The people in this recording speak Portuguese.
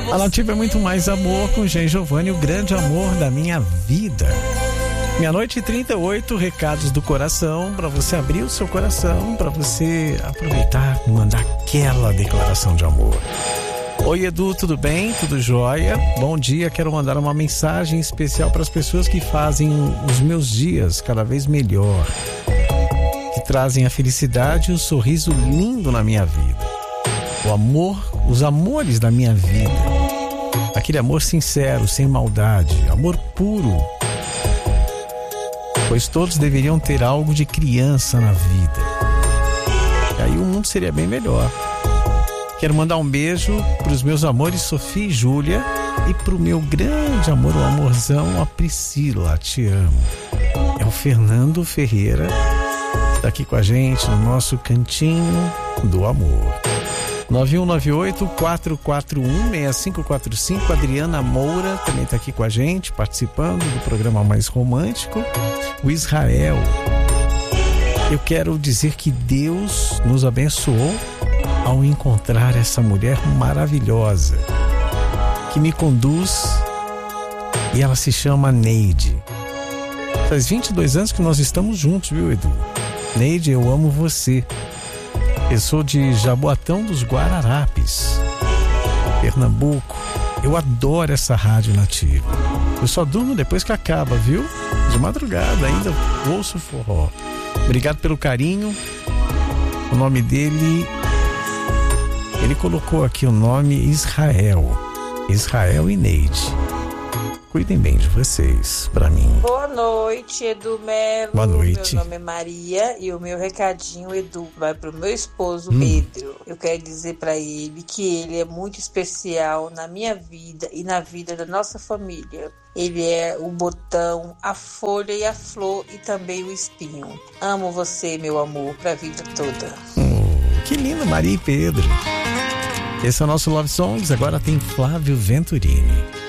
A Nativa é muito mais amor com Jean Giovanni, o grande amor da minha vida. Meia-noite e 38, recados do coração, para você abrir o seu coração, para você aproveitar e mandar aquela declaração de amor. Oi, Edu, tudo bem? Tudo jóia? Bom dia, quero mandar uma mensagem especial para as pessoas que fazem os meus dias cada vez melhor, que trazem a felicidade e o sorriso lindo na minha vida. O amor, os amores da minha vida. Aquele amor sincero, sem maldade, amor puro. Pois todos deveriam ter algo de criança na vida. E aí o mundo seria bem melhor. Quero mandar um beijo para os meus amores Sofia e Júlia e para o meu grande amor, o amorzão, a Priscila, te amo. É o Fernando Ferreira, que está aqui com a gente no nosso cantinho do amor. 9198-441-6545. Adriana Moura também está aqui com a gente, participando do programa Mais Romântico. O Israel. Eu quero dizer que Deus nos abençoou ao encontrar essa mulher maravilhosa que me conduz, e ela se chama Neide. Faz 22 anos que nós estamos juntos, viu, Edu? Neide, eu amo você. Eu sou de Jaboatão dos Guararapes, Pernambuco. Eu adoro essa rádio nativa. Eu só durmo depois que acaba, viu? De madrugada ainda ouço forró. Obrigado pelo carinho. O nome dele... Ele colocou aqui o nome Israel. Israel e Neide. Cuidem bem de vocês, pra mim. Boa noite, Edu Melo. Boa noite. Meu nome é Maria e o meu recadinho, Edu, vai pro meu esposo, Pedro. Eu quero dizer pra ele que ele é muito especial na minha vida e na vida da nossa família. Ele é o botão, a folha e a flor e também o espinho. Amo você, meu amor, pra vida toda. Que lindo, Maria e Pedro. Esse é o nosso Love Songs. Agora tem Flávio Venturini.